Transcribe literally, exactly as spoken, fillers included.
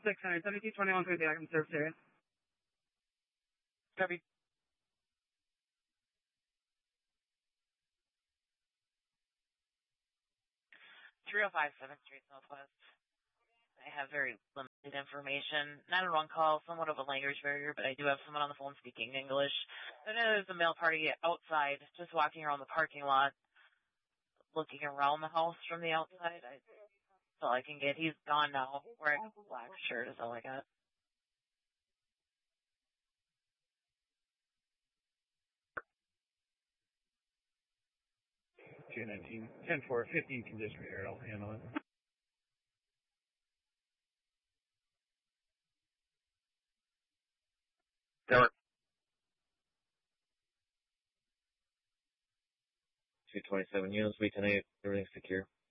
six hundred, seventy-two twenty-one, twenty-eight, I can serve area. Copy. three oh five seventh Street Southwest. I have very limited information. Not a wrong call, somewhat of a language barrier, but I do have someone on the phone speaking English. I know there's a male party outside, just walking around the parking lot, looking around the house from the outside. I, that's all I can get. He's gone now. Wearing a black shirt is all I got. two nineteen, ten four, fifteen condition here. I'll handle it. Tower. two twenty-seven units, we ten eight, everything's secure.